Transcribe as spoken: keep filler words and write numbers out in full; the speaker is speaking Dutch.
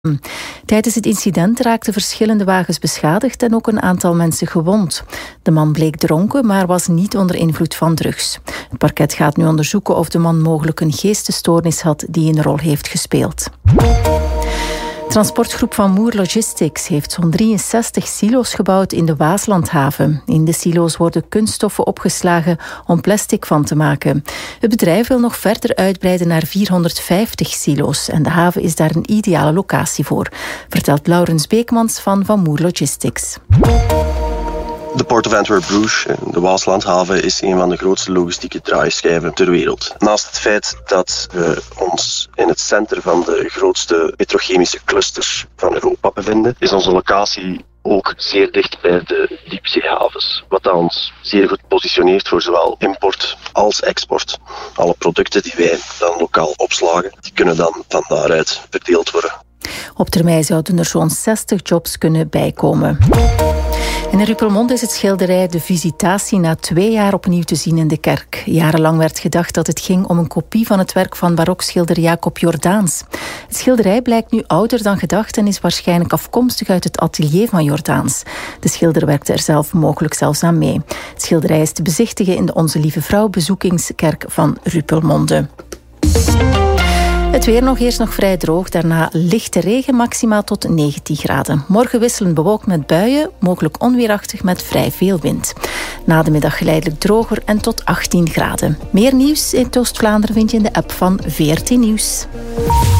Tijdens het incident raakten verschillende wagens beschadigd en ook een aantal mensen gewond. De man bleek dronken, maar was niet onder invloed van drugs. Het parket gaat nu onderzoeken of de man mogelijk een geestesstoornis had die een rol heeft gespeeld. Transportgroep Van Moer Logistics heeft zo'n drieënzestig silo's gebouwd in de Waaslandhaven. In de silo's worden kunststoffen opgeslagen om plastic van te maken. Het bedrijf wil nog verder uitbreiden naar vierhonderdvijftig silo's en de haven is daar een ideale locatie voor, vertelt Laurens Beekmans van Van Moer Logistics. De Port of Antwerp-Bruges, de Waaslandhaven, is een van de grootste logistieke draaischijven ter wereld. Naast het feit dat we ons in het centrum van de grootste petrochemische clusters van Europa bevinden, is onze locatie ook zeer dicht bij de diepzeehavens. Wat dat ons zeer goed positioneert voor zowel import als export. Alle producten die wij dan lokaal opslagen, die kunnen dan van daaruit verdeeld worden. Op termijn zouden er zo'n zestig jobs kunnen bijkomen. In Rupelmonde is het schilderij De Visitatie na twee jaar opnieuw te zien in de kerk. Jarenlang werd gedacht dat het ging om een kopie van het werk van barokschilder Jacob Jordaens. Het schilderij blijkt nu ouder dan gedacht en is waarschijnlijk afkomstig uit het atelier van Jordaens. De schilder werkte er zelf mogelijk zelfs aan mee. Het schilderij is te bezichtigen in de Onze Lieve Vrouw bezoekingskerk van Rupelmonde. Het weer nog eerst nog vrij droog, daarna lichte regen, maximaal tot negentien graden. Morgen wisselend bewolkt met buien, mogelijk onweerachtig met vrij veel wind. Na de middag geleidelijk droger en tot achttien graden. Meer nieuws in Oost-Vlaanderen vind je in de app van V R T Nieuws.